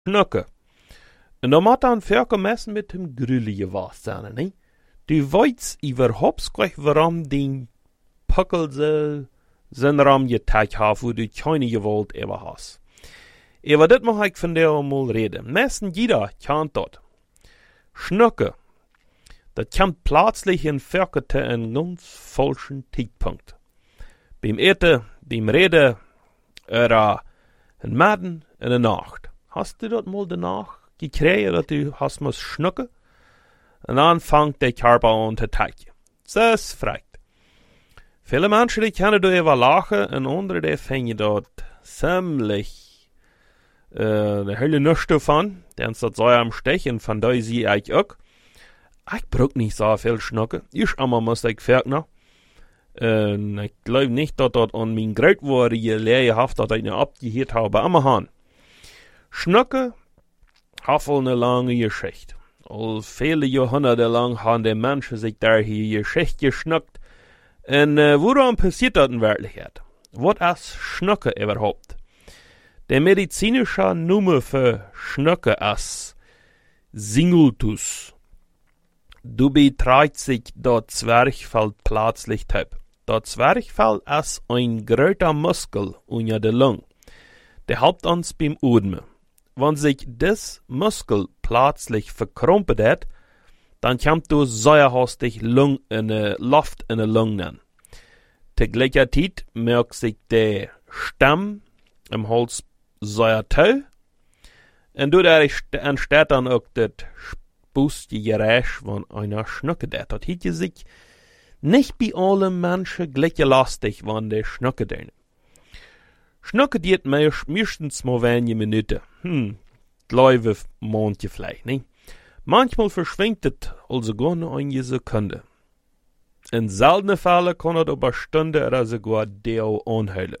Schnucke. En dan moet dan veel messen met hem grullen gewas zijn, ne? Du weißt überhaupt gleich, warum die Puckel zijn Raum geteilt haben, wo du keine Gewalt ever hast. Aber das mag ich von dir mal reden. Messen jeder kennt das. Schnucke. Das kommt plötzlich in Völker zu einem ganz falschen Zeitpunkt. Beim Eten, beim Reden, oder in Madden, in der Nacht. Hast du das mal danach gekriegt, dass du hast musst schnucken? Und dann fängt der Körper an zu teilen. Das ist fragt. Viele Menschen, die können darüber lachen, und andere, die finden dort ziemlich, der Hölle nichts davon. Denn das so am Stechen, von daher sehe ich auch. Ich brauch nicht so viel schnucken. Ich einmal muss ich fertig. Ich glaube nicht, dass das an mein Geld war, je leer haft, dass ich nicht abgehört habe, aber han. Schnucken hat wohl eine lange Geschichte. Al viele Jahrhunderte lang haben die Menschen sich da hier Geschichte geschnuckt. Und woran passiert das in Wirklichkeit? Was ist Schnucken überhaupt? Der medizinische Name für Schnucken ist Singultus. Du betreibt sich das Zwerchfell plötzlich taub. Das Zwerchfell ist ein großer Muskel unter der Lunge. Der helpt uns beim Atmen. Wenn sich das Muskel plötzlich verkrumpelt hat, dann kommt du säuerhastig Luft in der Lunge. Zur gleichen Zeit merkt sich der Stamm im Hals sehr toll. Und dadurch entsteht dann auch das spustige Geräusch, wenn einer schnuckt. Das hat sich nicht bei allen Menschen gleich lastig, wenn der schnuckt. Schnucken geht meistens mal wenige Minuten. Glaube manche vielleicht, ne? Manchmal verschwindet es also gar nur eine Sekunde. In seltenen Fällen kann es aber Stunden oder sogar Deo anhalten.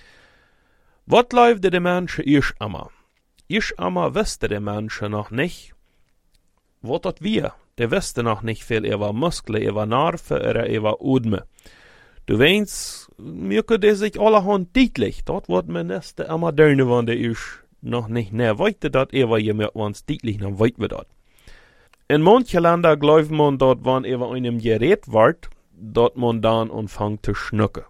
Was läuft der Menschen erst einmal? Erst einmal wüsste der Menschen noch nicht, was das wir. Der wüsste noch nicht viel über Muskeln, über Nerven oder über Atmen. Du weißt, merken die sich allerhand deutlich. Dort wird man nicht immer dörne, wenn der ist noch nicht näher weiter, dat je merkt, wenn es deutlich noch weit wird. In manchen Ländern glaubt man dort, wenn über einem Gerät wird, dort man dann anfängt zu schnucken.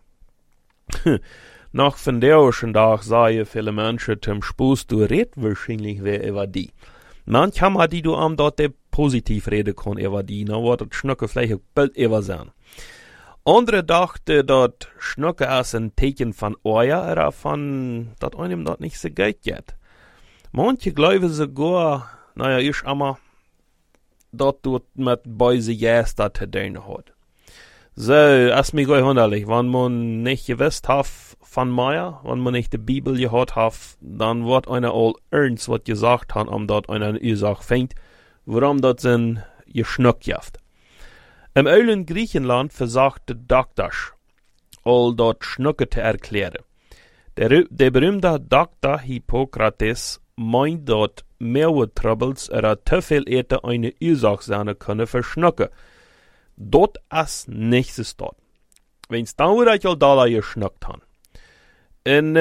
Nach von der ersten Tag sagen viele Menschen zum Spaß, du redest wahrscheinlich wer über die. Manche haben die du am dort der positiv reden kann über die, na wird das Schnucken vielleicht auch bald über sein. Andere dachten, dass Schnucken ist ein Zeichen von Euer oder von, dass einem dort nicht so gut geht. Manche glauben sogar, ich einmal, dass du mit böse Geister zu tun hat. So, ist mir gleich wunderlich, wenn man nicht gewusst hat von mir, wenn man nicht die Bibel gehört hat, dann wird einer all ernst, was gesagt hat, dort einer Ursache fängt, warum dort sind geschnuckt jaft. Im ölen Griechenland versagte Doktors, all dort Schnucke zu erklären. Der berühmte Doktor Hippokrates meint dort mehrere Troubles oder zu viel Eten eine Ursache sein können für Schnucke. Dort ist nichts dort. Wenn's dann wieder ich all da geschnuckt haben. Und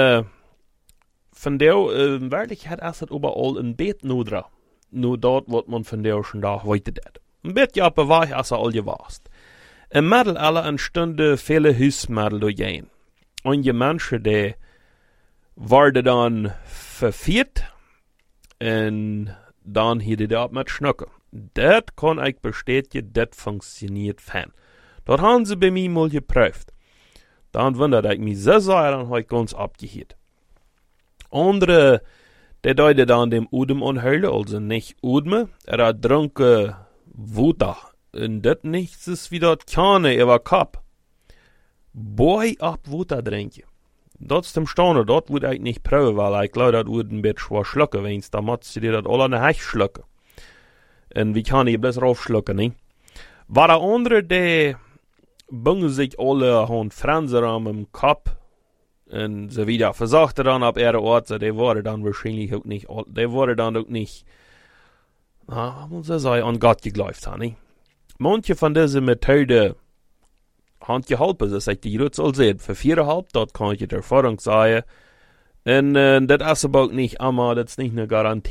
von der Wirklichkeit ist es überall ein Bett nur dran. Nur dort wird man von der schon da heute det. Ein Bett ja bewahr, als all gewast. Im Mittelalter entstanden viele Hilfsmittel durch ihn. Und die Menschen, die werden dann verführt und dann hier die ab mit Schnucken. Das kann ich bestätigen, das funktioniert fein. Das haben sie bei mir mal geprüft. Dann wundert ich mich sehr, dann habe ich ganz abgehört. Andere, die deuten dann dem Udem anhören, also nicht Udme, er trunken Wuta. Und das nichts ist wieder keine über Kopf. Boy ab Wuta trinken. Das ist im Staunen, dort würde ich nicht prüfen, weil ich glaube, das würde ein bisschen schwer schlucken, wenn es da muss, die das alle nicht schlucken. Und wie kann ich bloß raufschlucken, ne? War der andere, die bungen sich alle an Fransen am Kopf und so wieder. Versagte dann ab ihrer Ort, so die waren dann wahrscheinlich auch nicht, muss ich sagen, an Gott geglaubt haben, ne? Manche von diesen Methoden haben geholfen, das ist die Rutz all sehen. Für 4,5, dort kann ich die Erfahrung sagen, En dat is aber ook niet allemaal, dat is niet een garantie.